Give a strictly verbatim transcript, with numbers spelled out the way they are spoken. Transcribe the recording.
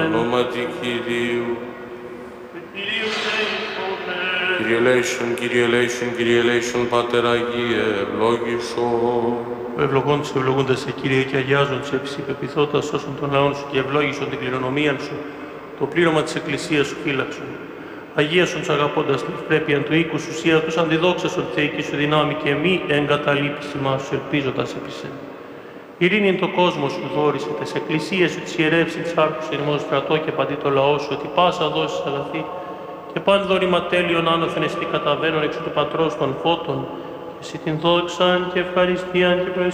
Ονόματι Κυρίου. Κύριε ελέησον, Κύριε ελέησον, Κύριε ελέησον, Πάτερ Αγίε, ευλόγησον. Ο ευλογών της ευλογούντας σε Κύριε και αγιάζον σε ευσυπεπιθώτας όσων των λαών σου και ευλόγησον την κληρονομία σου, το πλήρωμα της Εκκλησίας σου φύλαξον. Αγίασον τους αγαπώντας την ευπρέπεια του οίκου σου, σία τους αντιδόξασον θεϊκή σου δυνάμει και μη εγκαταλείπεις ημάς σου ελπίζοντας επί σε. Ειρήνην το κόσμο σου δόρισε, τες εκκλησίες σου, τις ιερεύσει, τις άρχους ερημών στρατό και παντί το λαό σου, ότι πάσα δώσεις αγαθή και παν δόρημα τέλειον άνωθεν εστί καταβαίνον εξ του Πατρός των φώτων, και εσύ την δόξαν και ευχαριστίαν και